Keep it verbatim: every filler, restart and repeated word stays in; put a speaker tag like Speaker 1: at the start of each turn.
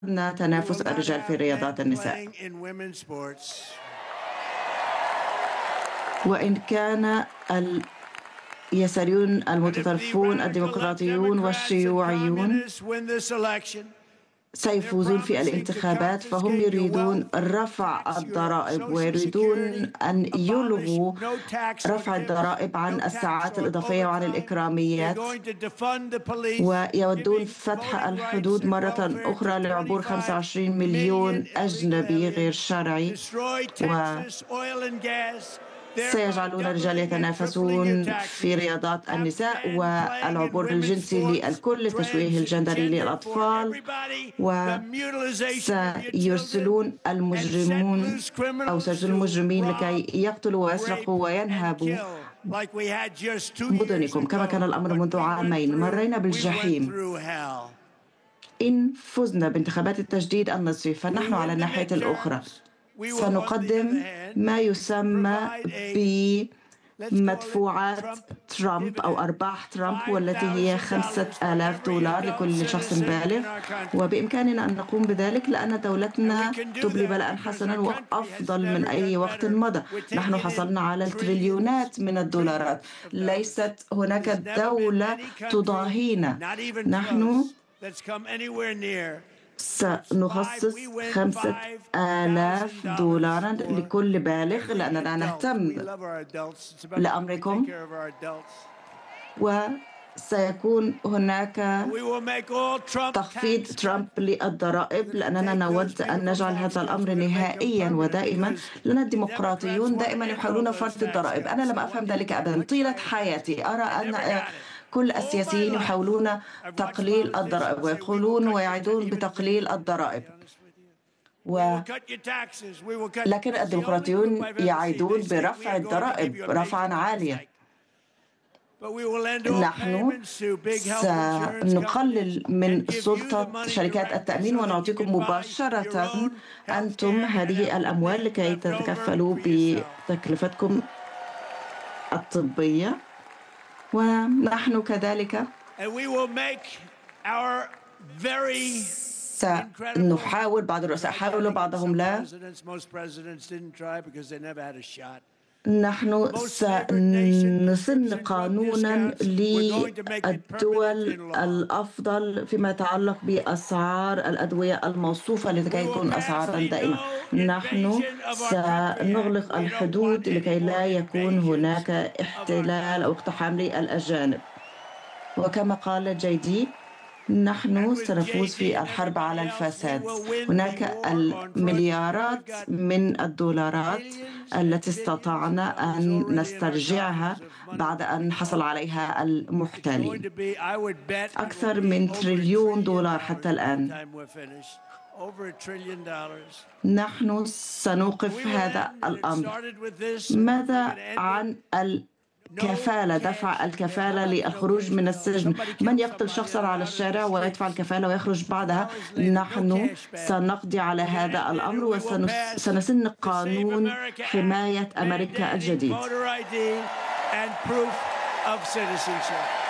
Speaker 1: فقدنا تنافس الرجال في رياضات النساء. وإن كان اليساريون المتطرفون الديمقراطيون والشيوعيون سيفوزون في الانتخابات، فهم يريدون رفع الضرائب ويريدون أن يلغوا رفع الضرائب عن الساعات الإضافية وعن الإكراميات، ويودون فتح الحدود مرة أخرى لعبور خمسة وعشرين مليون أجنبي غير شرعي، سيجعلون الرجال يتنافسون في رياضات النساء والعبور الجنسي للكل، التشويه الجندري للأطفال، وسيرسلون المجرمون أو سيرسلون المجرمين لكي يقتلوا ويسرقوا وينهبوا مدنكم كما كان الأمر منذ عامين. مرينا بالجحيم. إن فزنا بانتخابات التجديد النصفي فنحن على الناحية الأخرى سنقدم ما يسمى بمدفوعات ترامب أو أرباح ترامب، والتي هي خمسة آلاف دولار لكل شخص بالغ، وبإمكاننا أن نقوم بذلك لأن دولتنا تبلي بلاء حسنا وأفضل من أي وقت مضى. نحن حصلنا على التريليونات من الدولارات، ليست هناك دولة تضاهينا. نحن سنخصص خمسة آلاف دولارا لكل بالغ لأننا نهتم لأمركم، وسيكون هناك تخفيض ترامب للضرائب لأننا نود أن نجعل هذا الأمر نهائيا ودائما، لأن الديمقراطيون دائما يحاولون فرض الضرائب. أنا لم أفهم ذلك أبدا طيلة حياتي، أرى أن كل السياسيين يحاولون تقليل الضرائب ويقولون ويعدون بتقليل الضرائب، و... لكن الديمقراطيون يعيدون برفع الضرائب رفعا عاليا. نحن سنقلل من سلطة شركات التأمين ونعطيكم مباشرة أنتم هذه الأموال لكي تتكفلوا بتكلفتكم الطبية، ونحن كذلك سنحاول. بعض الرؤساء حاولوا بعضهم لا. نحن سنسن قانونا للدول الأفضل فيما يتعلق بأسعار الأدوية الموصوفة لكي تكون أسعارا دائمة. نحن سنغلق الحدود لكي لا يكون هناك احتلال أو اقتحام للأجانب، وكما قال جيدي نحن سنفوز في الحرب على الفساد. هناك المليارات من الدولارات التي استطعنا أن نسترجعها بعد أن حصل عليها المحتلين، أكثر من تريليون دولار حتى الآن. نحن سنوقف هذا الأمر. ماذا عن كفالة دفع الكفالة للخروج من السجن؟ من يقتل شخصا على الشارع ويدفع الكفالة ويخرج بعدها؟ نحن سنقضي على هذا الأمر وسنسن قانون حماية أمريكا الجديد.